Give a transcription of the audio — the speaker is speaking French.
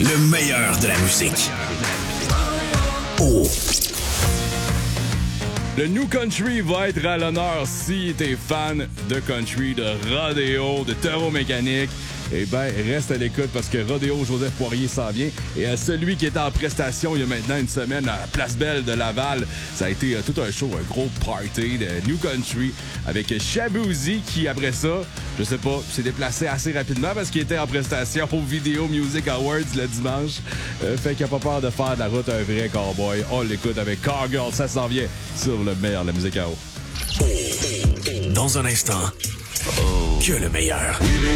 Le meilleur de la musique. Oh. Le New Country va être à l'honneur si t'es fan de country, de rodéo, de taureau mécanique. Eh bien, reste à l'écoute parce que Rodéo Joseph Poirier s'en vient. Et à celui qui était en prestation il y a maintenant une semaine à la Place Belle de Laval, ça a été tout un show, un gros party de New Country avec Shaboozey qui, après ça, je sais pas, s'est déplacé assez rapidement parce qu'il était en prestation au Video Music Awards le dimanche. Fait qu'il a pas peur de faire de la route un vrai cowboy. On l'écoute avec Cargirl, ça s'en vient sur le meilleur de la musique à eau. Dans un instant, que le meilleur.